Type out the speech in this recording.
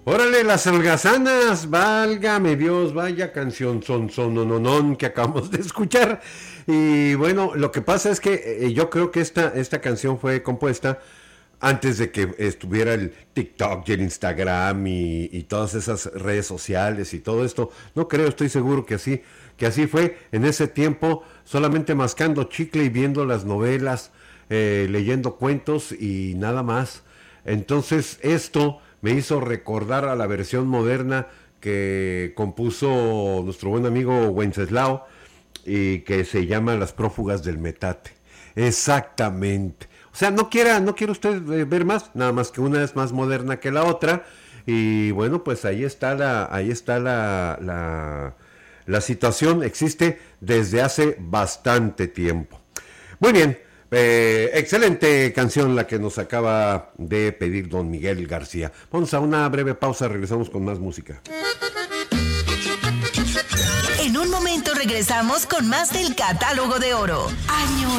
Órale, las holgazanas, válgame Dios, vaya canción son que acabamos de escuchar. Y bueno, lo que pasa es que yo creo que esta canción fue compuesta antes de que estuviera el TikTok y el Instagram y todas esas redes sociales y todo esto. No creo, estoy seguro que así fue en ese tiempo, solamente mascando chicle y viendo las novelas, leyendo cuentos y nada más. Entonces esto me hizo recordar a la versión moderna que compuso nuestro buen amigo Wenceslao y que se llama Las prófugas del metate. Exactamente. O sea, no quiere usted ver más, nada más que una es más moderna que la otra. Y bueno, pues ahí está la situación, existe desde hace bastante tiempo. Muy bien, excelente canción la que nos acaba de pedir don Miguel García. Vamos a una breve pausa, regresamos con más música. En un momento regresamos con más del Catálogo de Oro. Año